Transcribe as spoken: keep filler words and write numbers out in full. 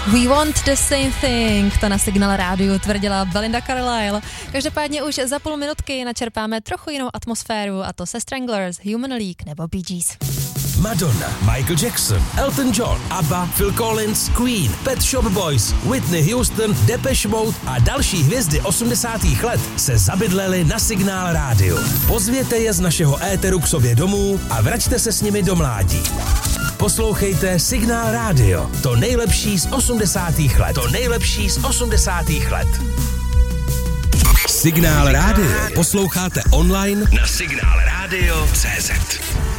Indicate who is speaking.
Speaker 1: We want the same thing, to na Signál rádiu tvrdila Belinda Carlisle. Každopádně už za půl minutky načerpáme trochu jinou atmosféru, a to se Stranglers, Human League nebo Bee Gees.
Speaker 2: Madonna, Michael Jackson, Elton John, ABBA, Phil Collins, Queen, Pet Shop Boys, Whitney Houston, Depeche Mode a další hvězdy osmdesátých let se zabydleli na Signál rádiu. Pozvěte je z našeho éteru k sobě domů a vraťte se s nimi do mládí. Poslouchejte Signál rádio, to nejlepší z osmdesátých let. To nejlepší z osmdesátých let. Signál rádio posloucháte online na signál radio tečka cé zet.